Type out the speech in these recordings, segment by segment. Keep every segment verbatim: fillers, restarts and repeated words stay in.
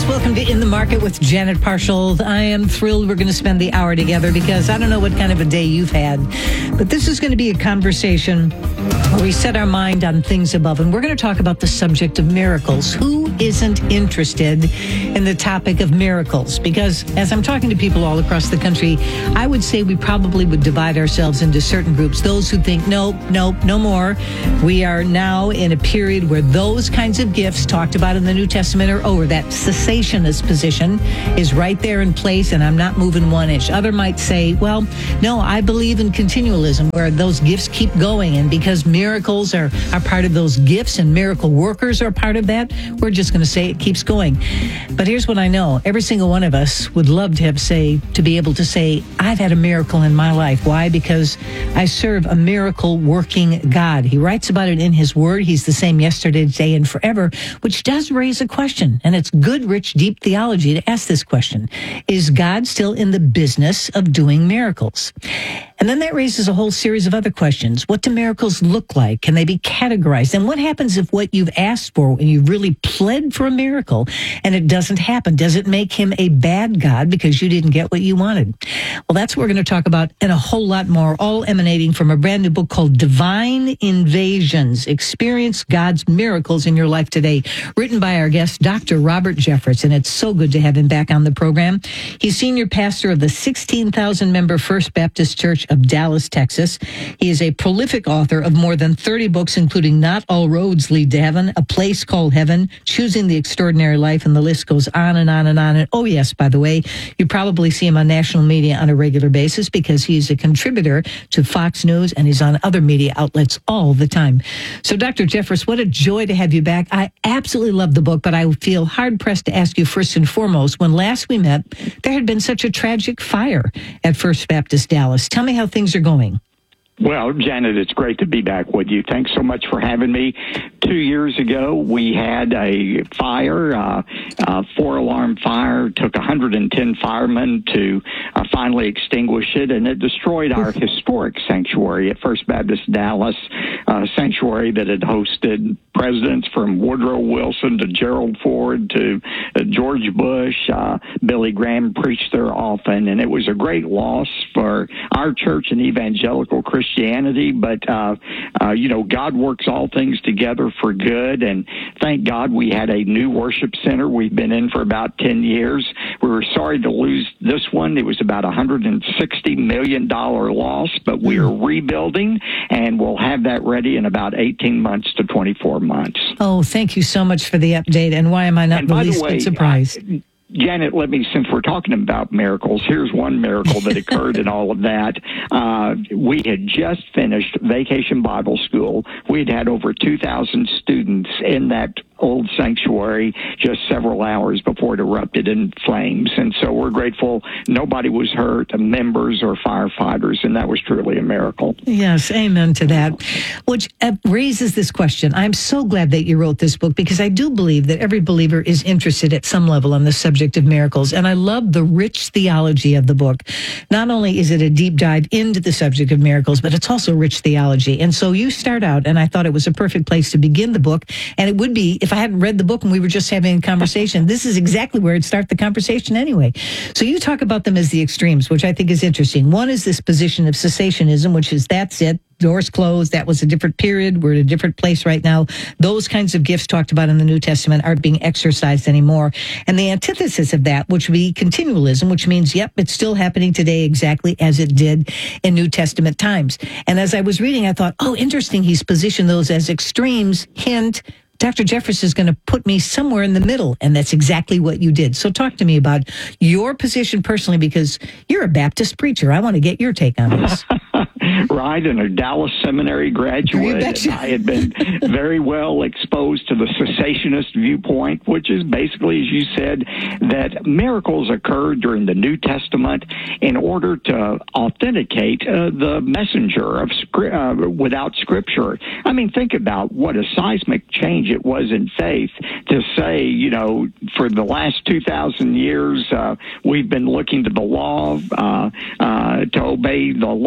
Welcome to In the Market with Janet Parshall. I am thrilled we're going to spend the hour together because I don't know what kind of a day you've had, but this is going to be a conversation where we set our mind on things above, and we're going to talk about the subject of miracles. Who isn't interested in the topic of miracles? Because as I'm talking to people all across the country, I would say we probably would divide ourselves into certain groups. Those who think, nope, nope, no more. We are now in a period where those kinds of gifts talked about in the New Testament are over. That cessationist position is right there in place, and I'm not moving one inch. Other might say, well, no, I believe in continualism, where those gifts keep going, and because miracles are, are part of those gifts and miracle workers are part of that, we're just going to say it keeps going. But here's what I know. Every single one of us would love to have say to be able to say, I've had a miracle in my life. Why? Because I serve a miracle working God. He writes about it in his word. He's the same yesterday, today, and forever, which does raise a question. And it's good, rich, deep theology to ask this question. Is God still in the business of doing miracles? And then that raises a whole series of other questions. What do miracles look like? Can they be categorized? And what happens if what you've asked for and you really pled for a miracle and it doesn't happen? Does it make him a bad God because you didn't get what you wanted? Well, that's what we're going to talk about and a whole lot more, all emanating from a brand new book called Divine Invasions. Experience God's miracles in your life today, written by our guest, Doctor Robert Jeffress. And it's so good to have him back on the program. He's senior pastor of the sixteen thousand member First Baptist Church of Dallas, Texas. He is a prolific author of more than thirty books, including Not All Roads Lead to Heaven, A Place Called Heaven, Choosing the Extraordinary Life, and the list goes on and on and on. And oh yes, by the way, you probably see him on national media on a regular basis because he's a contributor to Fox News and he's on other media outlets all the time. So Doctor Jeffress, what a joy to have you back. I absolutely love the book, but I feel hard-pressed to ask you first and foremost, when last we met, there had been such a tragic fire at First Baptist Dallas. Tell me how things are going. Well, Janet, it's great to be back with you. Thanks so much for having me. Two years ago, we had a fire, uh, a four-alarm fire. Took one hundred ten firemen to uh, finally extinguish it, and it destroyed our historic sanctuary at First Baptist Dallas, uh, sanctuary that had hosted presidents from Woodrow Wilson to Gerald Ford to uh, George Bush. Uh, Billy Graham preached there often, and it was a great loss for our church and evangelical Christianity. Christianity, but, uh, uh, you know, God works all things together for good, and thank God we had a new worship center we've been in for about ten years. We were sorry to lose this one. It was about a one hundred sixty million dollars loss, but we are rebuilding, and we'll have that ready in about eighteen months to twenty-four months. Oh, thank you so much for the update, and why am I not and the by least the way, bit surprised? I, Janet, let me, since we're talking about miracles, here's one miracle that occurred in all of that. Uh, we had just finished Vacation Bible School. We'd had over two thousand students in that old sanctuary just several hours before it erupted in flames. And so we're grateful nobody was hurt, members or firefighters, and that was truly a miracle. Yes, amen to that. Which raises this question. I'm so glad that you wrote this book because I do believe that every believer is interested at some level on the subject of miracles. And I love the rich theology of the book. Not only is it a deep dive into the subject of miracles, but it's also rich theology. And so you start out, and I thought it was a perfect place to begin the book. And it would be, if I hadn't read the book and we were just having a conversation, this is exactly where it'd start the conversation anyway. So you talk about them as the extremes, which I think is interesting. One is this position of cessationism, which is that's it. Doors closed. That was a different period. We're at a different place right now. Those kinds of gifts talked about in the New Testament aren't being exercised anymore. And the antithesis of that, which would be continualism, which means, yep, it's still happening today exactly as it did in New Testament times. And as I was reading, I thought, oh, interesting. He's positioned those as extremes. Hint, Doctor Jeffress is going to put me somewhere in the middle, and that's exactly what you did. So talk to me about your position personally, because you're a Baptist preacher. I want to get your take on this. Right, and a Dallas Seminary graduate. And I had been very well exposed to the cessationist viewpoint, which is basically, as you said, that miracles occurred during the New Testament in order to authenticate uh, the messenger of uh, without Scripture. I mean, think about what a seismic change it was in faith to say, you know, for the last two thousand years, uh, we've been looking to the law, uh, uh, to obey the law and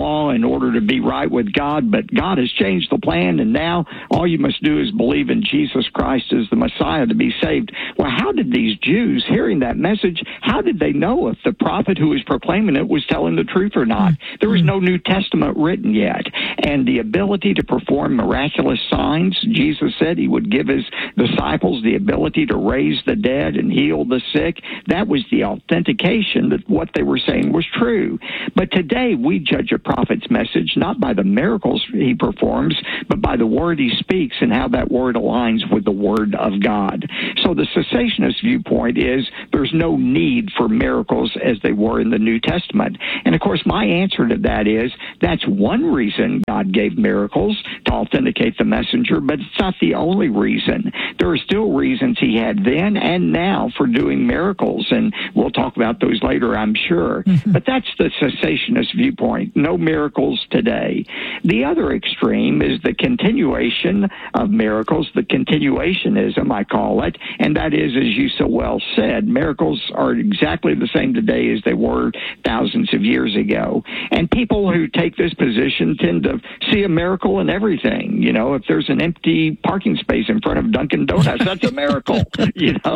in order to be right with God, but God has changed the plan, and now all you must do is believe in Jesus Christ as the Messiah to be saved. Well, how did these Jews, hearing that message, how did they know if the prophet who was proclaiming it was telling the truth or not? There was no New Testament written yet. And the ability to perform miraculous signs, Jesus said he would give his disciples the ability to raise the dead and heal the sick. That was the authentication that what they were saying was true. But today we judge a prophet's message not by the miracles he performs, but by the word he speaks and how that word aligns with the word of God. So the cessationist viewpoint is there's no need for miracles as they were in the New Testament. And of course, my answer to that is that's one reason God gave miracles, to authenticate the messenger, but it's not the only reason. There are still reasons he had then and now for doing miracles, and we'll talk about those later, I'm sure. Mm-hmm. But that's the cessationist viewpoint. No miracles today. The other extreme is the continuation of miracles, the continuationism, I call it, and that is, as you so well said, miracles are exactly the same today as they were thousands of years ago. And people who take this position tend to see a miracle in everything. You know, if there's an empty parking space in front of Dunkin' Donuts, that's a miracle, you know.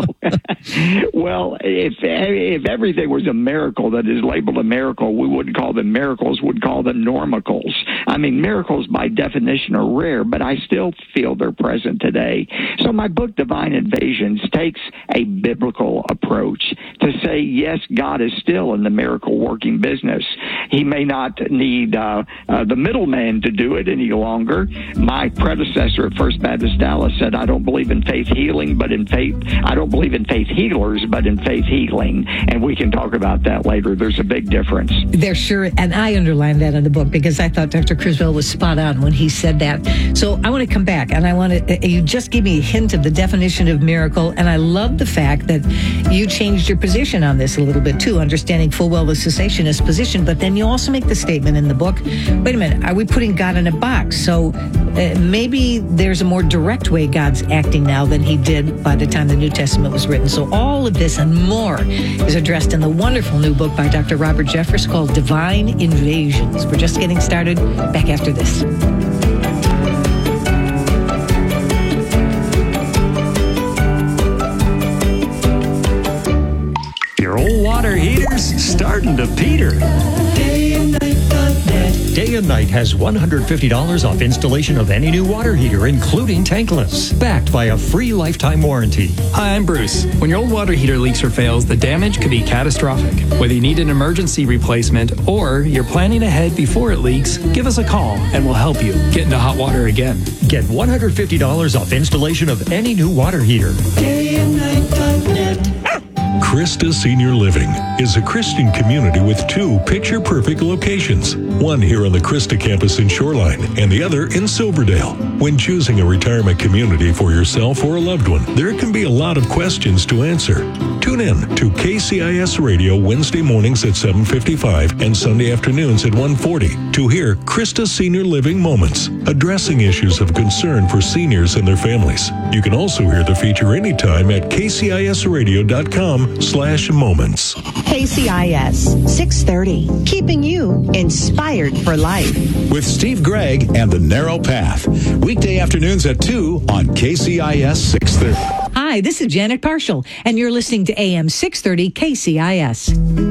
Well, if if everything was a miracle that is labeled a miracle, we wouldn't call them miracles, we'd call them normicals. I mean, miracles by definition are rare, but I still feel they're present today. So my book, Divine Invasions, takes a biblical approach to say, yes, God is still in the miracle-working business. He may not need uh, uh, the middleman to do it any longer. My predecessor at First Baptist Dallas said, I don't believe in faith healing, but in faith, I don't believe in faith healers, but in faith healing. And we can talk about that later. There's a big difference. There sure, and I underlined that in the book because I thought Doctor Criswell was spot on when he said that. So I want to come back, and I want to, you just gave me a hint of the definition of miracle, and I love the fact that you changed your position on this a little bit too, understanding full well the cessationist position, but then you also make the statement in the book, wait a minute, are we putting God in a box? So uh, maybe there's a more direct way God's acting now than he did by the time the New Testament was written. So all of this and more is addressed in the wonderful new book by Doctor Robert Jeffress called Divine Invasions. We're just getting started. Back after this. Your old water heater's starting to peter. Day and Night dot net. Day and Night has one hundred fifty dollars off installation of any new water heater, including tankless, backed by a free lifetime warranty. Hi, I'm Bruce. When your old water heater leaks or fails, the damage could be catastrophic. Whether you need an emergency replacement or you're planning ahead before it leaks, give us a call and we'll help you get into hot water again. Get one hundred fifty dollars off installation of any new water heater. Day and Night dot net. Christa Senior Living is a Christian community with two picture-perfect locations, one here on the Christa campus in Shoreline and the other in Silverdale. When choosing a retirement community for yourself or a loved one, there can be a lot of questions to answer. Tune in to K C I S Radio Wednesday mornings at seven fifty-five and Sunday afternoons at one forty to hear Christa Senior Living Moments, addressing issues of concern for seniors and their families. You can also hear the feature anytime at k c i s radio dot com slash moments. K C I S six thirty, keeping you inspired for life. With Steve Gregg and The Narrow Path. Weekday afternoons at two on K C I S six thirty. Hi, this is Janet Parshall, and you're listening to A M six thirty K C I S.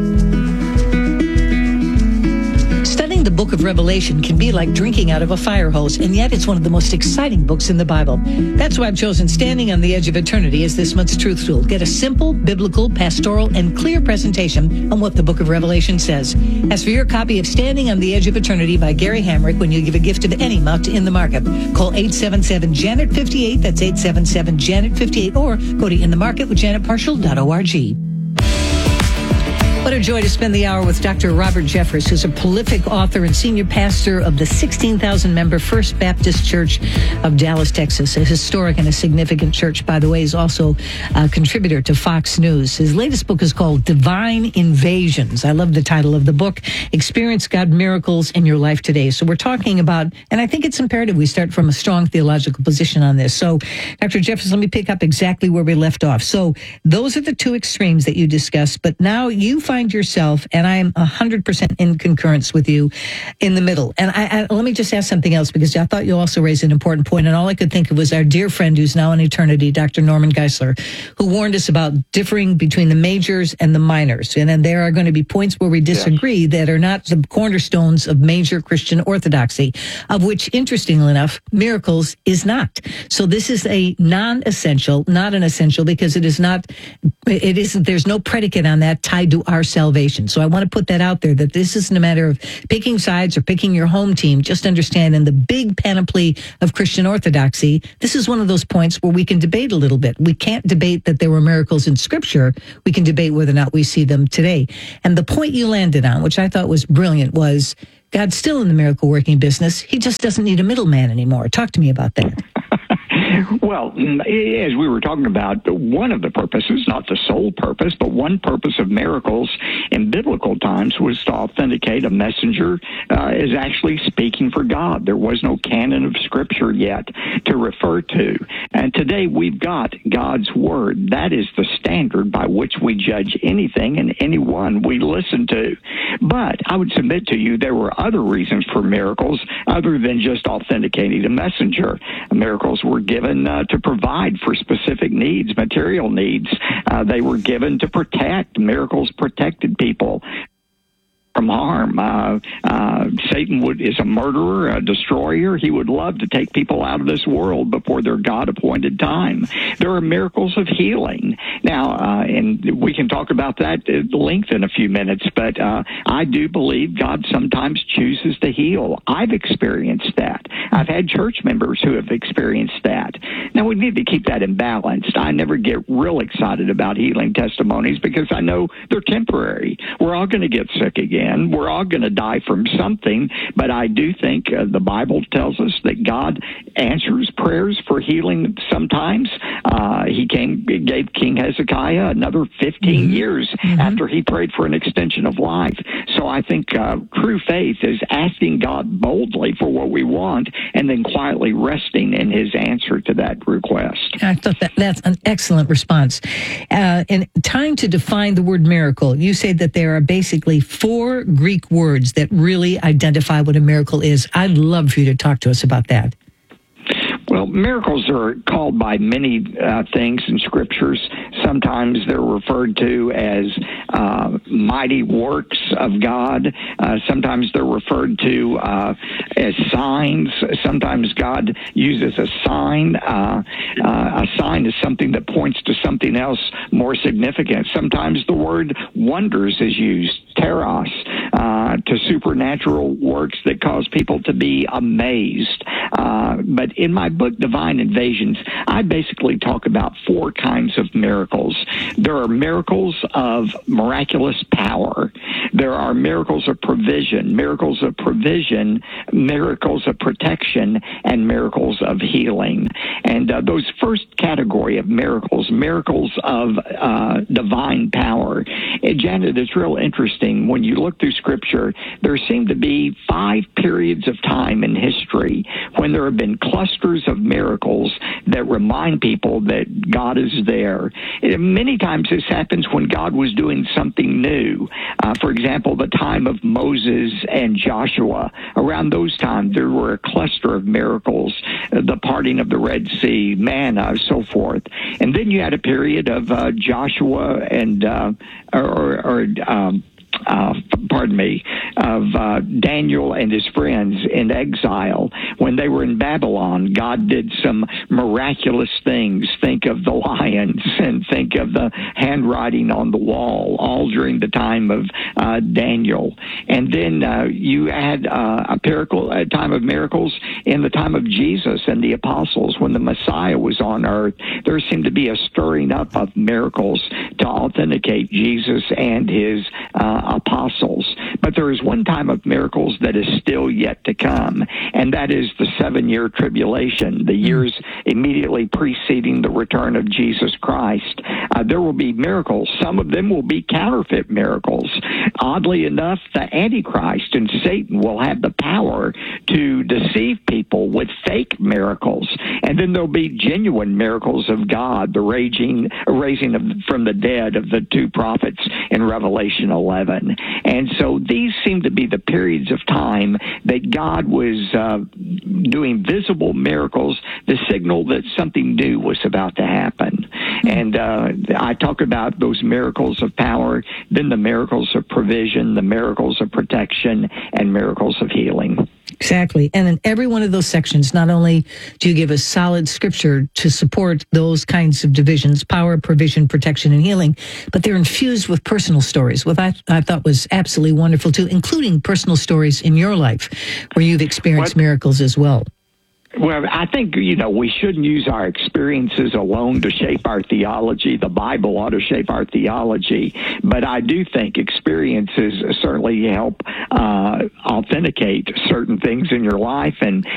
Studying the book of Revelation can be like drinking out of a fire hose, and yet it's one of the most exciting books in the Bible. That's why I've chosen Standing on the Edge of Eternity as this month's truth tool. Get a simple, biblical, pastoral, and clear presentation on what the book of Revelation says. As for your copy of Standing on the Edge of Eternity by Gary Hamrick, when you give a gift of any amount in the market, call eight seven seven, Janet fifty-eight, that's eight seven seven, Janet fifty-eight, or go to in the market with janet parshall dot org. What a joy to spend the hour with Doctor Robert Jeffress, who's a prolific author and senior pastor of the sixteen thousand member First Baptist Church of Dallas, Texas. A historic and a significant church, by the way. He's also a contributor to Fox News. His latest book is called Divine Invasions. I love the title of the book. Experience God miracles in your life today. So we're talking about, and I think it's imperative we start from a strong theological position on this. So, Doctor Jeffress, let me pick up exactly where we left off. So those are the two extremes that you discussed, but now you find find yourself, and I am one hundred percent in concurrence with you, in the middle. And I, I, let me just ask something else, because I thought you also raised an important point, and all I could think of was our dear friend who's now in eternity, Doctor Norman Geisler, who warned us about differing between the majors and the minors. And then there are going to be points where we disagree yeah. that are not the cornerstones of major Christian orthodoxy, of which, interestingly enough, miracles is not. So this is a non-essential, not an essential, because it is not, it isn't, there's no predicate on that tied to our salvation. So I want to put that out there, that this isn't a matter of picking sides or picking your home team. Just understand, in the big panoply of Christian orthodoxy, this is one of those points where we can debate a little bit. We can't debate that there were miracles in Scripture. We can debate whether or not we see them today. And the point you landed on, which I thought was brilliant, was God's still in the miracle working business. He just doesn't need a middleman anymore. Talk to me about that. Well, as we were talking about, one of the purposes, not the sole purpose, but one purpose of miracles in biblical times was to authenticate a messenger uh, is actually speaking for God. There was no canon of Scripture yet to refer to. And today we've got God's Word. That is the standard by which we judge anything and anyone we listen to. But I would submit to you there were other reasons for miracles other than just authenticating a messenger. Miracles were given uh, to provide for specific needs, material needs. Uh, they were given to protect. Miracles protected people from harm. Uh, uh, Satan would is a murderer, a destroyer. He would love to take people out of this world before their God-appointed time. There are miracles of healing. Now, uh, and we can talk about that at length in a few minutes, but uh, I do believe God sometimes chooses to heal. I've experienced that. I've had church members who have experienced that. Now, we need to keep that in balance. I never get real excited about healing testimonies because I know they're temporary. We're all going to get sick again. We're all going to die from something, but I do think uh, the Bible tells us that God answers prayers for healing sometimes. Uh, he came, gave King Hezekiah another fifteen mm-hmm. years mm-hmm. after he prayed for an extension of life. So I think uh, true faith is asking God boldly for what we want and then quietly resting in his answer to that request. I thought that that's an excellent response. Uh, and trying to define the word miracle, you say that there are basically four Greek words that really identify what a miracle is. I'd love for you to talk to us about that. Well, miracles are called by many uh, things in scriptures. Sometimes they're referred to as uh, mighty works of God. Uh, sometimes they're referred to uh, as signs. Sometimes God uses a sign. Uh, uh, a sign is something that points to something else more significant. Sometimes the word wonders is used, teros, uh, to supernatural works that cause people to be amazed. Uh, but in my book, Divine Invasions, I basically talk about four kinds of miracles. There are miracles of miraculous power. There are miracles of provision, miracles of provision, miracles of protection, and miracles of healing. And uh, those first category of miracles, miracles of uh, divine power. And Janet, it's real interesting. When you look through Scripture, there seem to be five periods of time in history when there have been clusters of miracles that remind people that God is there. And many times this happens when God was doing something new. Uh, for example, the time of Moses and Joshua. Around those times, there were a cluster of miracles, uh, the parting of the Red Sea, manna, so forth. And then you had a period of uh, Joshua and, uh, or, or um, Uh, pardon me, of uh, Daniel and his friends in exile. When they were in Babylon, God did some miraculous things. Think of the lions and think of the handwriting on the wall, all during the time of uh, Daniel. And then uh, you had uh, a, miracle, a time of miracles in the time of Jesus and the apostles. When the Messiah was on earth, there seemed to be a stirring up of miracles to authenticate Jesus and his uh, apostles. But there is one time of miracles that is still yet to come, and that is the seven-year tribulation, the years immediately preceding the return of Jesus Christ. Uh, there will be miracles. Some of them will be counterfeit miracles. Oddly enough, the Antichrist and Satan will have the power to deceive people with fake miracles, and then there'll be genuine miracles of God, the raging, raising of, from the dead of the two prophets in Revelation eleven. And so these seem to be the periods of time that God was uh, doing visible miracles, the signal that something new was about to happen. And uh, I talk about those miracles of power, then the miracles of provision, the miracles of protection, and miracles of healing. Exactly. And in every one of those sections, not only do you give us solid scripture to support those kinds of divisions, power, provision, protection, and healing, but they're infused with personal stories, what I, I thought was absolutely wonderful too, including personal stories in your life where you've experienced what? miracles as well. Well, I think, you know, we shouldn't use our experiences alone to shape our theology. The Bible ought to shape our theology. But I do think experiences certainly help uh, authenticate certain things in your life. And